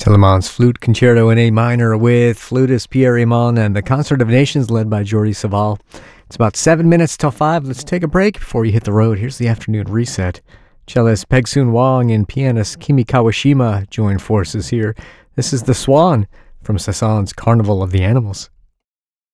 Telemann's Flute Concerto in A minor with flutist Pierre Raymond and the Concert of Nations led by Jordi Savall. It's about 7 minutes till 5. Let's take a break before you hit the road. Here's the afternoon reset. Cellist Pegsoon Wong and pianist Kimi Kawashima join forces here. This is The Swan from Cézanne's Carnival of the Animals.